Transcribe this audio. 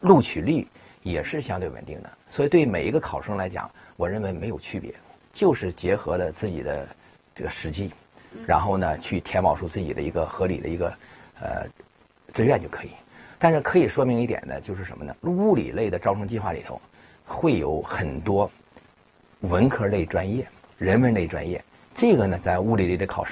录取率也是相对稳定的。所以对每一个考生来讲，我认为没有区别，就是结合了自己的这个实际，然后呢去填报出自己的一个合理的一个志愿就可以。但是可以说明一点呢，就是什么呢？物理类的招生计划里头会有很多文科类专业、人文类专业，这个呢在物理类的考生